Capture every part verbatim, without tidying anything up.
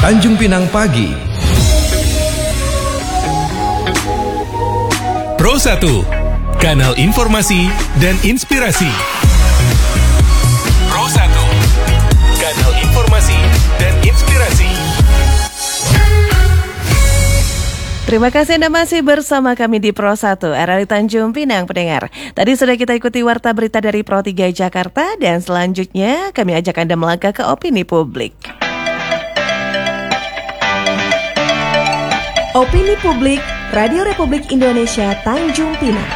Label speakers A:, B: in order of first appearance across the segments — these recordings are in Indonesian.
A: Tanjung Pinang Pagi.
B: Pro satu, kanal informasi dan inspirasi. Pro satu, kanal informasi dan inspirasi.
C: Terima kasih Anda masih bersama kami di Pro satu, R R I Tanjung Pinang pendengar. Tadi sudah kita ikuti warta berita dari Pro tiga Jakarta dan selanjutnya kami ajak Anda melangkah ke opini publik.
D: Opini publik, Radio Republik Indonesia Tanjung Pinang.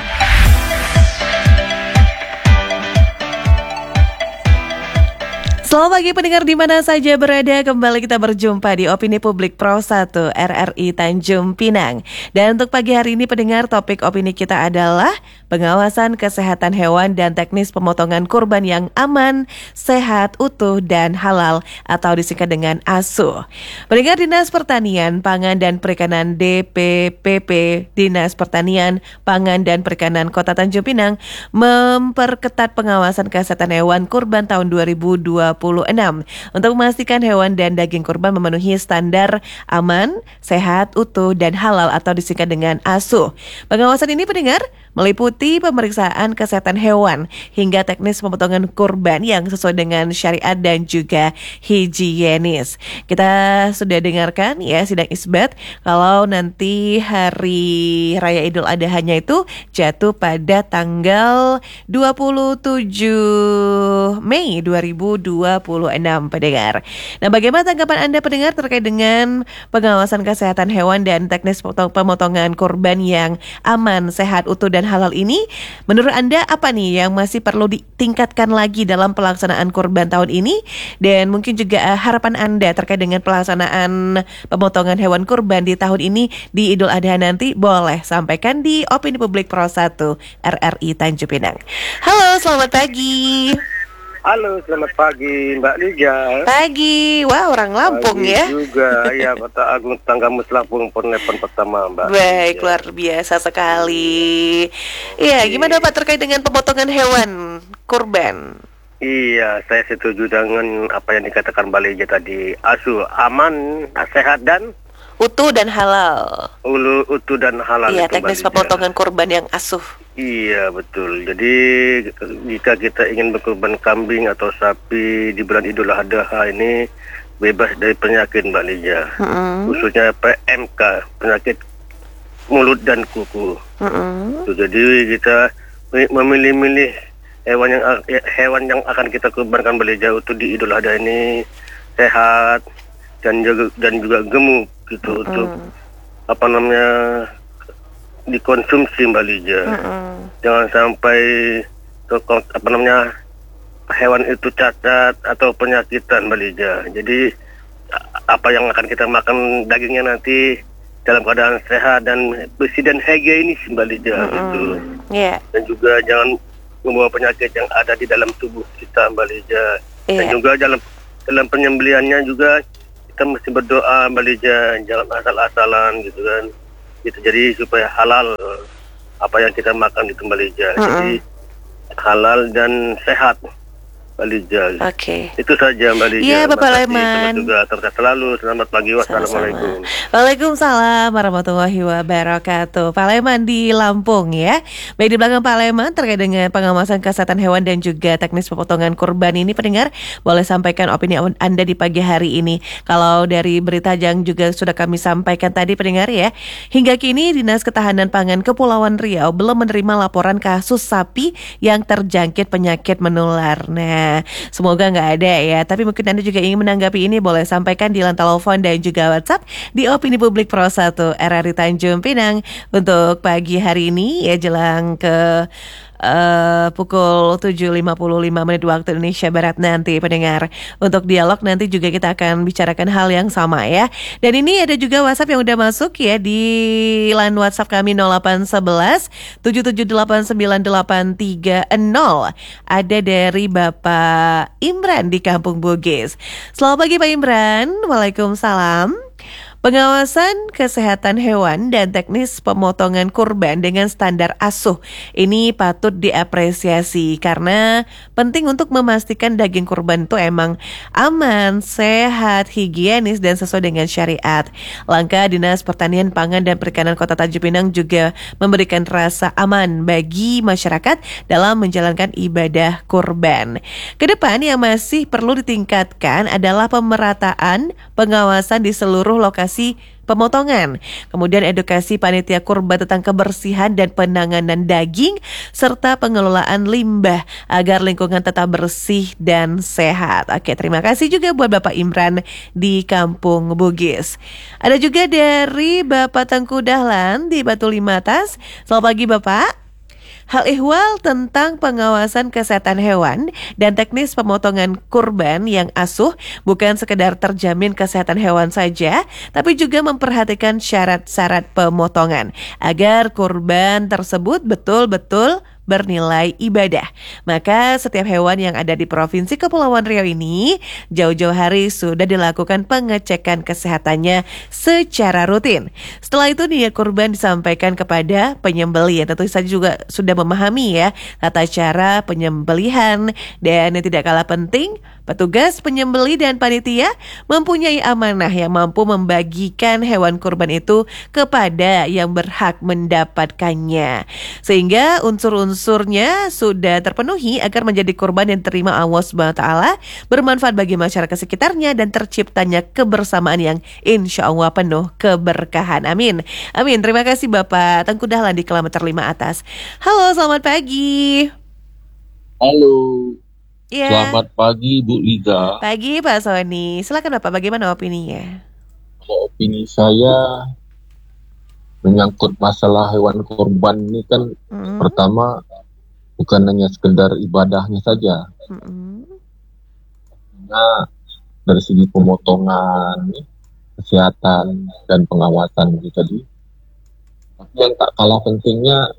C: Selamat pagi pendengar di mana saja berada, kembali kita berjumpa di Opini Publik Pro satu R R I Tanjung Pinang. Dan untuk pagi hari ini pendengar, topik opini kita adalah pengawasan kesehatan hewan dan teknis pemotongan kurban yang aman, sehat, utuh, dan halal atau disingkat dengan A S U. Pendengar, Dinas Pertanian, Pangan dan Perikanan D P P P, Dinas Pertanian, Pangan dan Perikanan Kota Tanjung Pinang memperketat pengawasan kesehatan hewan kurban tahun dua ribu dua puluh enam untuk memastikan hewan dan daging kurban memenuhi standar aman, sehat, utuh, dan halal atau disingkat dengan A S U. Pengawasan ini pendengar meliputi pemeriksaan kesehatan hewan hingga teknis pemotongan kurban yang sesuai dengan syariat dan juga higienis. Kita sudah dengarkan ya sidang isbat kalau nanti hari Raya Idul Adha-nya itu jatuh pada tanggal dua puluh tujuh Mei dua ribu dua puluh enam pendengar. Nah, bagaimana tanggapan Anda pendengar terkait dengan pengawasan kesehatan hewan dan teknis pemotongan kurban yang aman, sehat, utuh, dan halal ini? Menurut Anda apa nih yang masih perlu ditingkatkan lagi dalam pelaksanaan kurban tahun ini? Dan mungkin juga uh, harapan Anda terkait dengan pelaksanaan pemotongan hewan kurban di tahun ini di Idul Adha nanti, boleh sampaikan di Opini Publik Pro satu R R I Tanjung Pinang. Halo, selamat pagi.
E: Halo, selamat pagi Mbak Lija.
C: Pagi, wah orang Lampung
E: pagi
C: ya.
E: Juga, ya Kota Agung Tanggamus Lampung penelpon pertama Mbak.
C: Baik,
E: Lija.
C: luar biasa sekali. Iya, gimana Pak terkait dengan pemotongan hewan kurban?
E: Iya, saya setuju dengan apa yang dikatakan Mbak Lija tadi. A S U aman, sehat dan
C: utuh dan halal.
E: Ulu, utuh dan halal.
C: Iya,
E: itu,
C: teknis pemotongan kurban yang asuh.
E: Iya, betul. Jadi jika kita ingin berkurban kambing atau sapi di bulan Idul Adha ini bebas dari penyakit Mbak Lija. Mm-hmm. Khususnya P M K, penyakit mulut dan kuku. Mm-hmm. Jadi kita memilih-milih hewan yang hewan yang akan kita kurbankan Mbak Lija untuk di Idul Adha ini sehat dan juga dan juga gemuk gitu, mm-hmm. untuk apa namanya dikonsumsi Mbak Lija. Mm-hmm. Jangan sampai apa namanya hewan itu cacat atau penyakitan Mbak Lija. Jadi apa yang akan kita makan dagingnya nanti dalam keadaan sehat dan bersih dan higienis Mbak Lija. Mm-hmm. Gitu. Yeah. Dan juga jangan membawa penyakit yang ada di dalam tubuh kita Mbak Lija. Yeah. Dan juga dalam dalam penyembelihannya juga kita mesti berdoa Mbak Lija, jangan asal-asalan gitu kan. Gitu, jadi supaya halal apa yang kita makan itu Mbak Lija. Uh-uh. Jadi halal dan sehat Mbak Lija. Oke. Okay. Itu saja Mbak Lija.
C: Iya Bapak Leman.
E: Juga terus selalu selamat pagi. Wassalamualaikum.
C: Waalaikumsalam warahmatullahi wabarakatuh. Pak Leman di Lampung ya. Baik, di belakang Pak Leman terkait dengan pengawasan kesehatan hewan dan juga teknis pemotongan kurban ini pendengar boleh sampaikan opini Anda di pagi hari ini. Kalau dari berita yang juga sudah kami sampaikan tadi pendengar ya, hingga kini Dinas Ketahanan Pangan Kepulauan Riau belum menerima laporan kasus sapi yang terjangkit penyakit menular. Nah, semoga nggak ada ya. Tapi mungkin Anda juga ingin menanggapi ini, boleh sampaikan di line telepon dan juga WhatsApp di Opini Publik Pro satu R R I Tanjung Pinang untuk pagi hari ini ya, jelang ke Uh, pukul tujuh lima puluh lima menit waktu Indonesia Barat nanti pendengar. Untuk dialog nanti juga kita akan bicarakan hal yang sama ya. Dan ini ada juga WhatsApp yang udah masuk ya di line WhatsApp kami nol delapan satu satu tujuh tujuh delapan sembilan delapan tiga nol. Ada dari Bapak Imran di Kampung Bugis. Selamat pagi Pak Imran. Waalaikumsalam. Pengawasan kesehatan hewan dan teknis pemotongan kurban dengan standar asuh ini patut diapresiasi karena penting untuk memastikan daging kurban itu emang aman, sehat, higienis dan sesuai dengan syariat. Langkah Dinas Pertanian, Pangan dan Perikanan Kota Tanjung Pinang juga memberikan rasa aman bagi masyarakat dalam menjalankan ibadah kurban. Kedepan yang masih perlu ditingkatkan adalah pemerataan pengawasan di seluruh lokasi pemotongan, kemudian edukasi panitia kurban tentang kebersihan dan penanganan daging, serta pengelolaan limbah agar lingkungan tetap bersih dan sehat. Oke, terima kasih juga buat Bapak Imran di Kampung Bugis. Ada juga dari Bapak Tengku Dahlan di Batu Limatas. Selamat pagi Bapak. Hal ihwal tentang pengawasan kesehatan hewan dan teknis pemotongan kurban yang asuh bukan sekedar terjamin kesehatan hewan saja, tapi juga memperhatikan syarat-syarat pemotongan agar kurban tersebut betul-betul bernilai ibadah. Maka setiap hewan yang ada di Provinsi Kepulauan Riau ini jauh-jauh hari sudah dilakukan pengecekan kesehatannya secara rutin. Setelah itu niat kurban disampaikan kepada penyembelih, tentu saja juga sudah memahami ya tata cara penyembelihan, dan yang tidak kalah penting, petugas penyembelih dan panitia mempunyai amanah yang mampu membagikan hewan kurban itu kepada yang berhak mendapatkannya. Sehingga unsur-unsurnya sudah terpenuhi agar menjadi kurban yang terima Allah Subhanahu wa taala, bermanfaat bagi masyarakat sekitarnya dan terciptanya kebersamaan yang insya Allah penuh keberkahan. Amin. Amin. Terima kasih Bapak Tengku Dahlan di kilometer lima atas. Halo, selamat pagi.
A: Halo.
C: Ya.
A: Selamat pagi Bu Liza.
C: Pagi Pak Sony. Silakan Bapak, bagaimana opininya?
A: Kalau opini saya menyangkut masalah hewan kurban ini kan mm-hmm. pertama bukan hanya sekedar ibadahnya saja. Mm-hmm. Nah, dari segi pemotongan, kesehatan dan pengawasan itu tadi. Tapi yang tak kalah pentingnya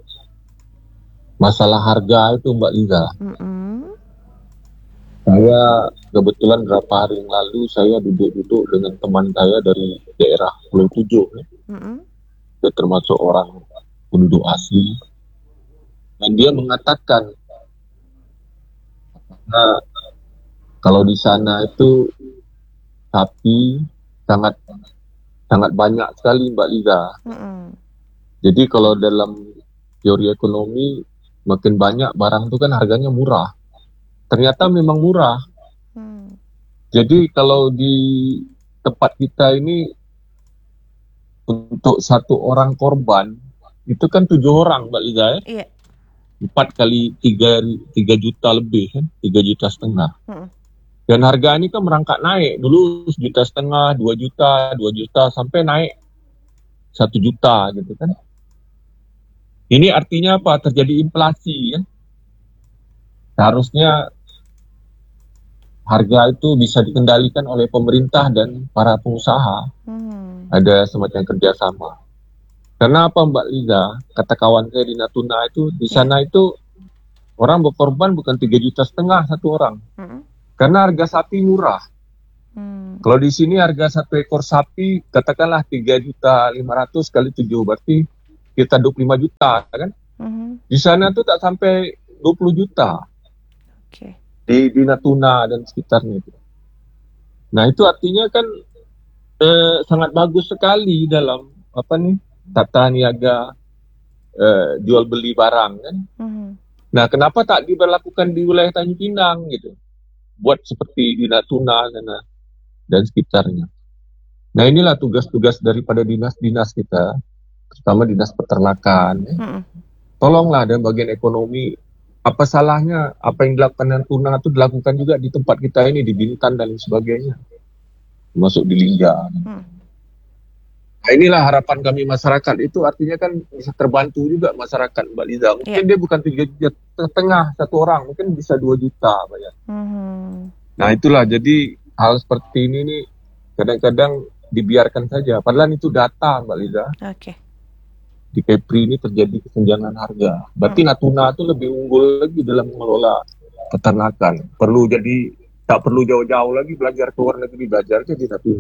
A: masalah harga itu Mbak Liza. Mm-hmm. Saya kebetulan beberapa hari yang lalu saya duduk-duduk dengan teman saya dari daerah Pulau Tujuh. Mm-hmm. Dia termasuk orang penduduk asli. Dan dia mengatakan, nah, kalau di sana itu sapi sangat sangat banyak sekali Mbak Liza. Mm-hmm. Jadi kalau dalam teori ekonomi, makin banyak barang itu kan harganya murah. Ternyata memang murah. Hmm. Jadi kalau di tempat kita ini untuk satu orang korban itu kan tujuh orang Mbak Liza ya. Iya. Empat kali tiga tiga juta lebih kan, tiga juta setengah. Hmm. Dan harga ini kan merangkak naik. Dulu sejuta setengah, dua juta, dua juta sampai naik satu juta gitu kan. Ini artinya apa? Terjadi inflasi kan. Seharusnya harga itu bisa dikendalikan oleh pemerintah dan para pengusaha. Hmm. Ada semacam kerjasama. Karena apa Mbak Liza? Kata kawan saya di Natuna itu, di sana itu orang berkorban bukan tiga juta setengah satu orang. Hmm. Karena harga sapi murah. Hmm. Kalau di sini harga satu ekor sapi katakanlah tiga juta lima ratus kali tujuh berarti kita dua puluh lima juta kan? Hmm. Di sana tuh tak sampai dua puluh juta. Oke. Okay. Di, di Natuna dan sekitarnya itu. Nah itu artinya kan eh, sangat bagus sekali dalam apa nih tata niaga eh, jual beli barang kan. Mm-hmm. Nah kenapa tak diberlakukan di wilayah Tanjung Pinang gitu? Buat seperti di Natuna dan, dan sekitarnya. Nah inilah tugas-tugas daripada dinas-dinas kita, terutama dinas peternakan. Ya. Mm-hmm. Tolonglah dalam bagian ekonomi. Apa salahnya apa yang dilakukan Natuna itu dilakukan juga di tempat kita ini, di Bintan dan sebagainya, termasuk di Lingga. Hmm. Nah inilah harapan kami masyarakat itu, artinya kan bisa terbantu juga masyarakat Mbak Liza. Mungkin yeah. dia bukan tiga juta setengah satu orang, mungkin bisa dua juta bayar. Hmm. Nah itulah, jadi hal seperti ini nih kadang-kadang dibiarkan saja. Padahal itu data Mbak Liza. Oke. Okay. Di Kepri ini terjadi kesenjangan harga. Berarti hmm. Natuna itu lebih unggul lagi dalam mengelola peternakan. Perlu jadi tak perlu jauh-jauh lagi belajar ke luar negeri, belajar aja di Natuna.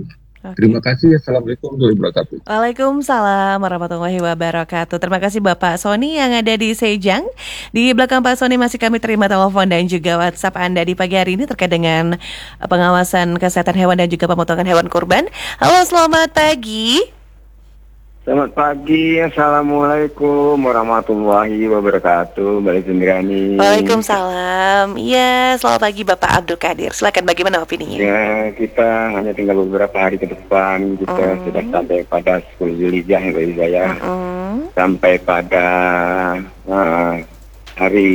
C: Okay.
A: Terima kasih. Assalamualaikum warahmatullahi wabarakatuh.
C: Waalaikumsalam warahmatullahi wabarakatuh. Terima kasih Bapak Sony yang ada di Sejang. Di belakang Pak Sony masih kami terima telepon dan juga WhatsApp Anda di pagi hari ini terkait dengan pengawasan kesehatan hewan dan juga pemotongan hewan kurban. Halo, selamat pagi.
F: Selamat pagi, Assalamualaikum warahmatullahi wabarakatuh, Mbak Zendrani.
C: Waalaikumsalam. Iya, selamat pagi Bapak Abdul Qadir. Silakan, bagaimana opininya?
F: Ya, kita hanya tinggal beberapa hari ke depan. Kita mm. sudah sampai pada sepuluh Zulhijjah, Mbak Iza ya. Mm. Sampai pada uh, hari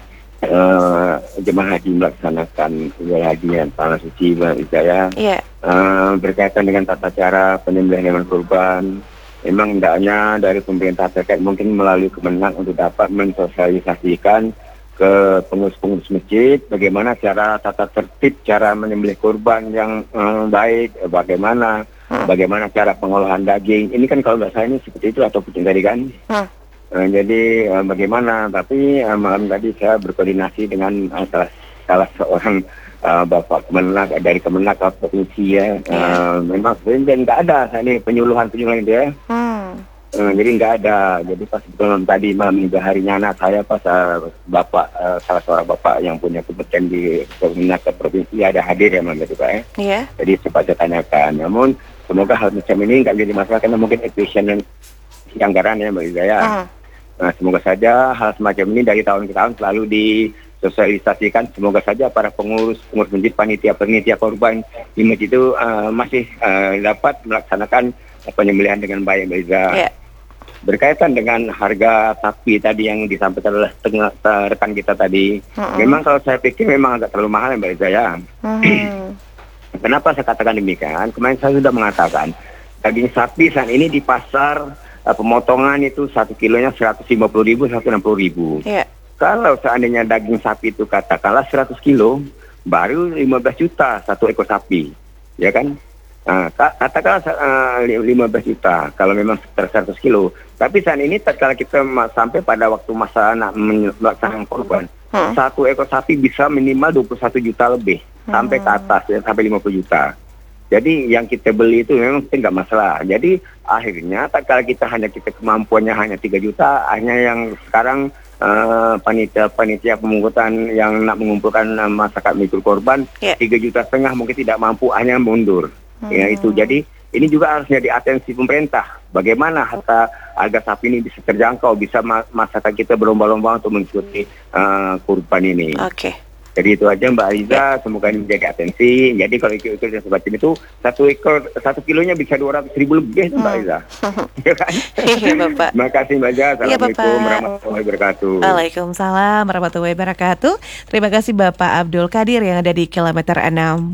F: uh, jemaah haji melaksanakan ibadah haji yang tanah suci, Mbak Iza ya.
C: Yeah.
F: Uh, berkaitan dengan tata cara penyembelihan hewan kurban. Memang hendaknya dari pemerintah terkait mungkin melalui Kemenang untuk dapat mensosialisasikan ke pengurus-pengurus masjid bagaimana cara tata tertib cara menyembelih kurban yang eh, baik, bagaimana hmm. bagaimana cara pengolahan daging. Ini kan kalau nggak salah ini seperti itu atau kucing tadi kan. Hmm. Eh, jadi eh, bagaimana? Tapi eh, malam tadi saya berkoordinasi dengan eh, salah salah seorang Uh, Bapak Kemenag dari Kemenag ke provinsi ya, uh, memang sebenarnya nggak ada ini penyuluhan-penyuluhan itu ya, hmm. uh, jadi nggak ada. Jadi pas belum tadi malam juga harinya anak saya pas uh, Bapak uh, salah seorang Bapak yang punya kompeten di Kemenag ke provinsi ada hadir ya malam itu Pak ya. Yeah. Jadi sempat saya tanyakan. Namun semoga hal macam ini nggak jadi masalah karena mungkin efisien anggaran ya Mbak Izaya. Hmm. Nah semoga saja hal semacam ini dari tahun ke tahun selalu di sosialisasikan, semoga saja para pengurus pengurus masjid, panitia panitia korban di masjid itu uh, masih uh, dapat melaksanakan uh, penyembelihan dengan baik, Mbak Iza. Yeah. Berkaitan dengan harga sapi tadi yang disampaikan oleh tengah, uh, rekan kita tadi, mm-hmm. memang kalau saya pikir memang agak terlalu mahal, Mbak Iza ya. Mm. Kenapa saya katakan demikian? Kemarin saya sudah mengatakan daging sapi saat ini di pasar uh, pemotongan itu satu kilonya seratus lima puluh ribu, seratus enam puluh ribu. Yeah. Kalau seandainya daging sapi itu katakanlah seratus kilo, baru lima belas juta satu ekor sapi, ya kan? Nah, katakanlah uh, lima belas juta kalau memang seratus kilo. Tapi saat ini tatkala kita sampai pada waktu masa anak melaksanakan korban, hmm. satu ekor sapi bisa minimal dua puluh satu juta lebih, hmm. sampai ke atas ya, sampai lima puluh juta. Jadi yang kita beli itu memang tidak masalah. Jadi akhirnya tatkala kita hanya kita kemampuannya hanya tiga juta, hanya yang sekarang Uh, panitia-panitia pemungutan yang nak mengumpulkan uh, masyarakat mikro korban tiga juta setengah mungkin tidak mampu, hanya mundur. Hmm. Ya itu. Jadi ini juga harus jadi atensi pemerintah. Bagaimana harga harga sapi ini bisa terjangkau, bisa ma- masyarakat kita berlomba-lomba untuk mengikuti uh, kurban ini. Oke. Okay. Jadi itu aja Mbak Aiza, semoga ini menjadi atensi. Jadi kalau ikut-ikut yang semacam itu, satu ekor, satu kilonya bisa dua ratus ribu lebih hmm. Mbak Aiza. Ya kan? Iya Bapak. Terima kasih Mbak Aiza. Assalamualaikum ya, warahmatullahi wabarakatuh.
C: Waalaikumsalam warahmatullahi wabarakatuh. Terima kasih Bapak Abdul Qadir yang ada di kilometer enam.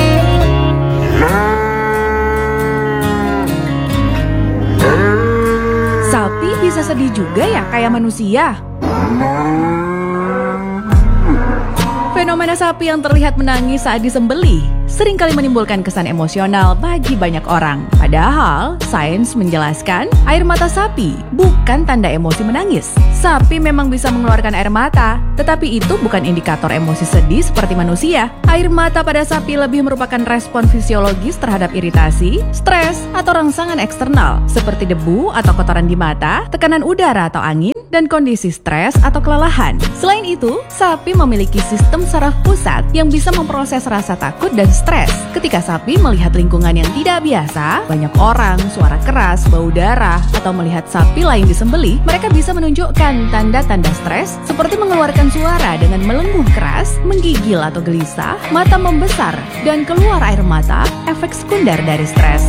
D: Sapi bisa sedih juga ya kayak manusia? Fenomena sapi yang terlihat menangis saat disembelih seringkali menimbulkan kesan emosional bagi banyak orang. Padahal, sains menjelaskan air mata sapi bukan tanda emosi menangis. Sapi memang bisa mengeluarkan air mata, tetapi itu bukan indikator emosi sedih seperti manusia. Air mata pada sapi lebih merupakan respon fisiologis terhadap iritasi, stres, atau rangsangan eksternal, seperti debu atau kotoran di mata, tekanan udara atau angin, dan kondisi stres atau kelelahan. Selain itu, sapi memiliki sistem saraf pusat yang bisa memproses rasa takut dan stres. Ketika sapi melihat lingkungan yang tidak biasa, banyak orang, suara keras, bau darah, atau melihat sapi lain disembelih, mereka bisa menunjukkan tanda-tanda stres seperti mengeluarkan suara dengan melenguh keras, menggigil atau gelisah, mata membesar, dan keluar air mata, efek sekunder dari stres.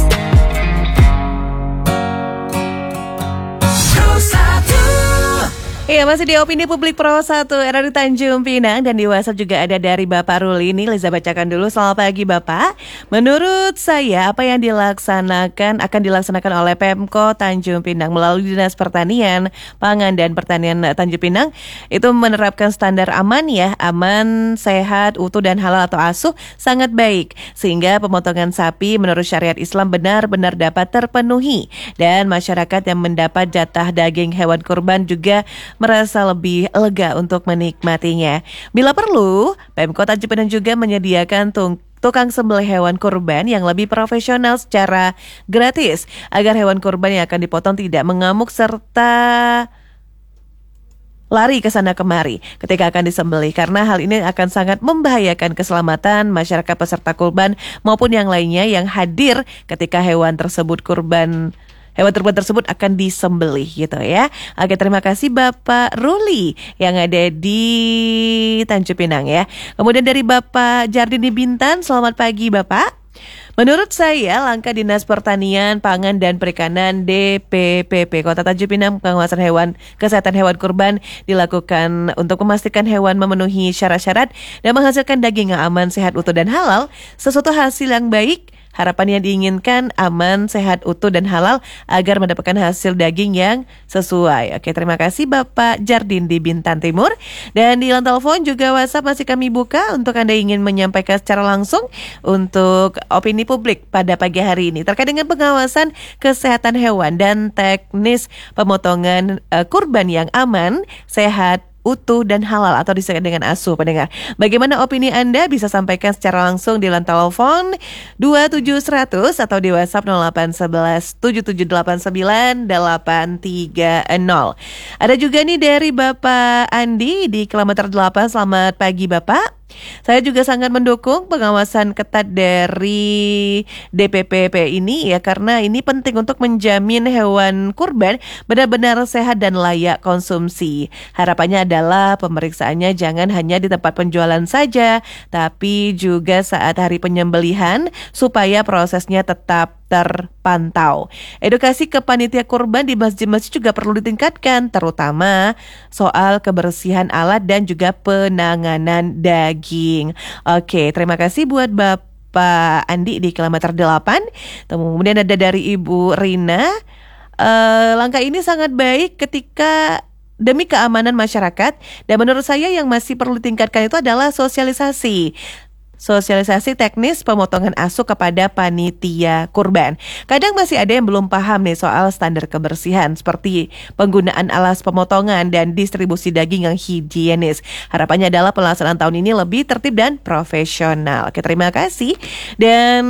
C: Iya, masih di Opini Publik Pro satu R R I Tanjung Pinang dan di WhatsApp juga ada dari Bapak Ruli. Ini Liza bacakan dulu. Selamat pagi Bapak. Menurut saya apa yang dilaksanakan akan dilaksanakan oleh Pemko Tanjung Pinang melalui Dinas Pertanian, Pangan dan Pertanian Tanjung Pinang itu menerapkan standar aman ya, aman, sehat, utuh dan halal atau asuh sangat baik sehingga pemotongan sapi menurut syariat Islam benar-benar dapat terpenuhi dan masyarakat yang mendapat jatah daging hewan kurban juga merasa lebih lega untuk menikmatinya. Bila perlu, Pemkot Tanjung Pinang juga menyediakan tung- tukang sembelih hewan kurban yang lebih profesional secara gratis agar hewan kurban yang akan dipotong tidak mengamuk serta lari ke sana kemari ketika akan disembelih, karena hal ini akan sangat membahayakan keselamatan masyarakat peserta kurban maupun yang lainnya yang hadir ketika hewan tersebut kurban hewan kurban tersebut akan disembelih gitu ya. Oke, terima kasih Bapak Ruli yang ada di Tanjung Pinang ya. Kemudian dari Bapak Jardini Bintan, selamat pagi Bapak. Menurut saya, langkah Dinas Pertanian, Pangan dan Perikanan D P P P Kota Tanjung Pinang pengawasan hewan kesehatan hewan kurban dilakukan untuk memastikan hewan memenuhi syarat-syarat dan menghasilkan daging yang aman, sehat, utuh dan halal, sesuatu hasil yang baik. Harapan yang diinginkan aman, sehat, utuh, dan halal agar mendapatkan hasil daging yang sesuai. Oke, terima kasih Bapak Jardin di Bintan Timur. Dan di line telepon juga WhatsApp masih kami buka untuk Anda ingin menyampaikan secara langsung untuk opini publik pada pagi hari ini terkait dengan pengawasan kesehatan hewan dan teknis pemotongan uh, kurban yang aman, sehat, utuh dan halal atau disebut dengan asuh pendengar. Bagaimana opini Anda? Bisa sampaikan secara langsung di line telepon dua tujuh seratus atau di WhatsApp nol delapan satu satu tujuh tujuh delapan sembilan delapan tiga nol. Ada juga nih dari Bapak Andi di kilometer delapan. Selamat pagi Bapak. Saya juga sangat mendukung pengawasan ketat dari D P P P ini ya, karena ini penting untuk menjamin hewan kurban benar-benar sehat dan layak konsumsi. Harapannya adalah pemeriksaannya jangan hanya di tempat penjualan saja, tapi juga saat hari penyembelihan supaya prosesnya tetap terpantau. Edukasi ke panitia kurban di masjid-masjid juga perlu ditingkatkan, terutama soal kebersihan alat dan juga penanganan daging. Oke, terima kasih buat Bapak Andi di kilometer delapan. Kemudian ada dari Ibu Rina. Uh, langkah ini sangat baik ketika demi keamanan masyarakat, dan menurut saya yang masih perlu ditingkatkan itu adalah sosialisasi. Sosialisasi teknis pemotongan asuh kepada panitia kurban. Kadang masih ada yang belum paham nih soal standar kebersihan seperti penggunaan alas pemotongan dan distribusi daging yang higienis. Harapannya adalah pelaksanaan tahun ini lebih tertib dan profesional. Oke, terima kasih. Dan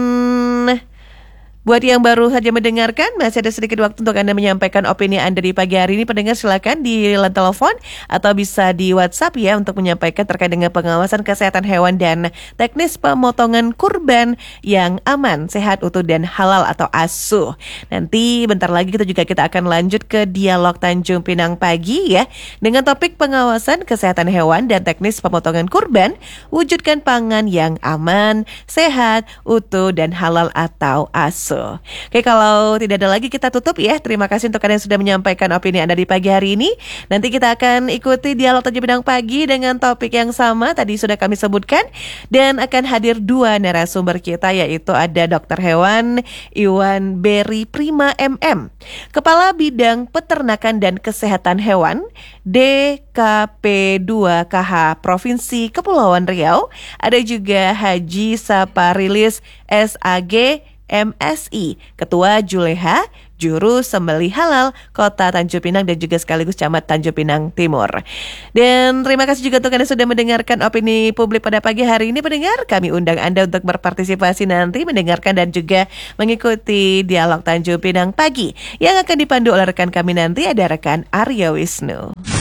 C: buat yang baru saja mendengarkan, masih ada sedikit waktu untuk Anda menyampaikan opini Anda di pagi hari ini. Pendengar silakan di line telepon atau bisa di WhatsApp ya untuk menyampaikan terkait dengan pengawasan kesehatan hewan dan teknis pemotongan kurban yang aman, sehat, utuh dan halal atau asuh. Nanti bentar lagi kita juga kita akan lanjut ke dialog Tanjung Pinang pagi ya, dengan topik pengawasan kesehatan hewan dan teknis pemotongan kurban, wujudkan pangan yang aman, sehat, utuh dan halal atau asuh. Oke, kalau tidak ada lagi kita tutup ya. Terima kasih untuk kalian yang sudah menyampaikan opini Anda di pagi hari ini. Nanti kita akan ikuti dialog Tanjung Pinang pagi dengan topik yang sama tadi sudah kami sebutkan, dan akan hadir dua narasumber kita, yaitu ada Dokter Hewan Iwan Beri Prima M M, Kepala Bidang Peternakan dan Kesehatan Hewan D K P dua K H Provinsi Kepulauan Riau. Ada juga Haji Saparilis S A G M S I, Ketua Juleha, Juru Sembelih Halal Kota Tanjung Pinang dan juga sekaligus Camat Tanjung Pinang Timur. Dan terima kasih juga untuk Anda sudah mendengarkan opini publik pada pagi hari ini. Pendengar, kami undang Anda untuk berpartisipasi nanti, mendengarkan dan juga mengikuti dialog Tanjung Pinang pagi yang akan dipandu oleh rekan kami nanti, ada rekan Arya Wisnu.